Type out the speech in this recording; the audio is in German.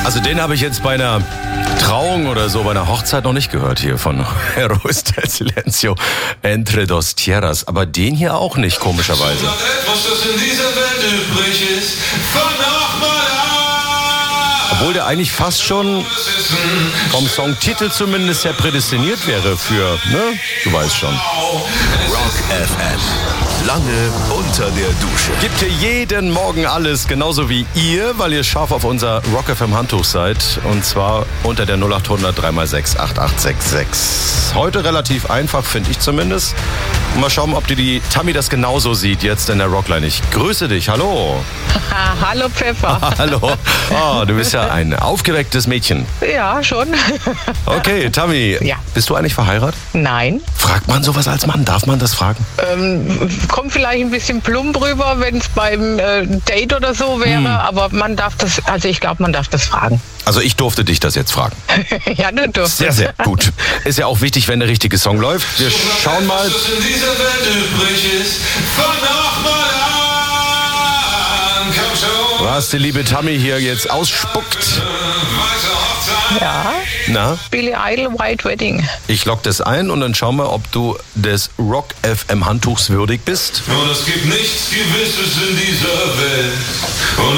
Also den habe ich jetzt bei einer Trauung oder so, bei einer Hochzeit noch nicht gehört hier von Héroes del Silencio, Entre dos Tierras. Aber den hier auch nicht, komischerweise. Noch etwas, das in dieser Welt übrig ist, fang noch mal an. Obwohl der eigentlich fast schon vom Songtitel zumindest her prädestiniert wäre für, ne? Du weißt schon. Rock FM. Lange unter der Dusche. Gibt hier jeden Morgen alles, genauso wie ihr, weil ihr scharf auf unser Rock FM Handtuch seid. Und zwar unter der 0800 3x6 8866. Heute relativ einfach, finde ich zumindest. Mal schauen, ob die Tammy das genauso sieht jetzt in der Rockline. Ich grüße dich, hallo. Hallo Pfeffer. Hallo. Oh, du bist ja ein aufgewecktes Mädchen. Ja, schon. Okay, Tammy. Ja. Bist du eigentlich verheiratet? Nein. Fragt man sowas als Mann? Darf man das fragen? Kommt vielleicht ein bisschen plump rüber, wenn es beim Date oder so wäre, aber man darf das, also ich glaube, man darf das fragen. Also ich durfte dich das jetzt fragen. Ja, du durftest. Sehr, sehr gut. Ist ja auch wichtig, wenn der richtige Song läuft. Wir schauen mal. Was in dieser Welt übrig ist, fang noch mal an. Komm schon. Was die liebe Tammy hier jetzt ausspuckt. Weiße Hochzeit. Ja, Na, Billy Idol, White Wedding. ich lock das ein und dann schauen wir, ob du des Rock FM Handtuchs würdig bist. Und es gibt nichts Gewisses in dieser Welt. Und